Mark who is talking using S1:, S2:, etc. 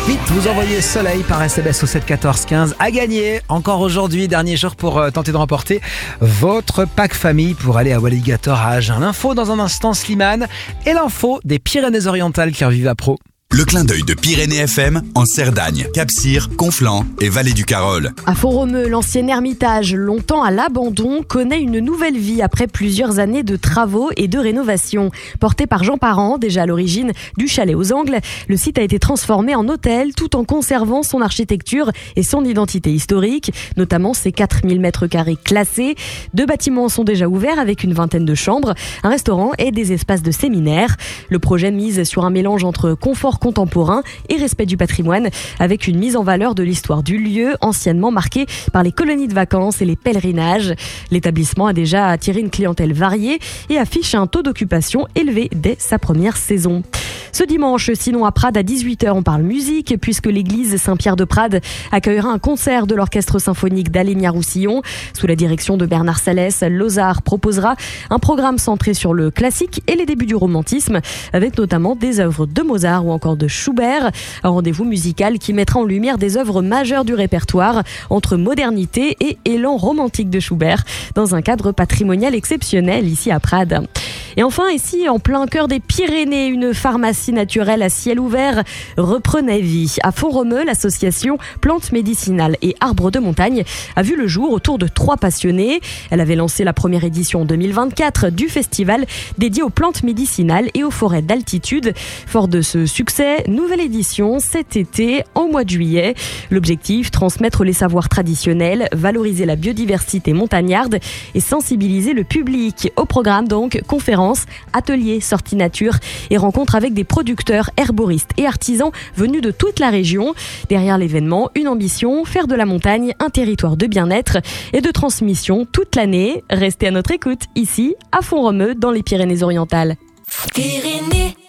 S1: Vite, vous envoyez Soleil par SMS au 7 14 15 à gagner. Encore aujourd'hui, dernier jour pour tenter de remporter votre pack famille pour aller à Walligator à Agen. L'info dans un instant, Slimane, et l'info des Pyrénées-Orientales qui revivent à pro.
S2: Le clin d'œil de Pyrénées FM en Cerdagne, Cap-Cyr, Conflans et Vallée du Carol.
S3: À Font-Romeu, l'ancien ermitage, longtemps à l'abandon, connaît une nouvelle vie après plusieurs années de travaux et de rénovation. Porté par Jean Parent, déjà à l'origine du chalet aux Angles, le site a été transformé en hôtel tout en conservant son architecture et son identité historique, notamment ses 4000 m² classés. 2 bâtiments sont déjà ouverts avec une vingtaine de chambres, un restaurant et des espaces de séminaire. Le projet mise sur un mélange entre confort contemporain et respect du patrimoine, avec une mise en valeur de l'histoire du lieu, anciennement marqué par les colonies de vacances et les pèlerinages. L'établissement a déjà attiré une clientèle variée et affiche un taux d'occupation élevé dès sa première saison. Ce dimanche, sinon à Prades à 18h, on parle musique puisque l'église Saint-Pierre de Prades accueillera un concert de l'orchestre symphonique d'Alénia-Roussillon. Sous la direction de Bernard Salès, Lozard proposera un programme centré sur le classique et les débuts du romantisme, avec notamment des œuvres de Mozart ou encore de Schubert. Un rendez-vous musical qui mettra en lumière des œuvres majeures du répertoire entre modernité et élan romantique de Schubert dans un cadre patrimonial exceptionnel ici à Prades. Et enfin, ici, en plein cœur des Pyrénées, une pharmacie naturelle à ciel ouvert reprenait vie. À Font-Romeu, l'association Plantes Médicinales et Arbres de Montagne a vu le jour autour de 3 passionnés. Elle avait lancé la première édition en 2024 du festival dédié aux plantes médicinales et aux forêts d'altitude. Fort de ce succès, nouvelle édition cet été, en mois de juillet. L'objectif, transmettre les savoirs traditionnels, valoriser la biodiversité montagnarde et sensibiliser le public. Au programme donc, conférences, ateliers, sorties nature et rencontres avec des producteurs, herboristes et artisans venus de toute la région. Derrière l'événement, une ambition, faire de la montagne un territoire de bien-être et de transmission toute l'année. Restez à notre écoute ici, à Font-Romeu, dans les Pyrénées-Orientales.
S4: Pyrénées.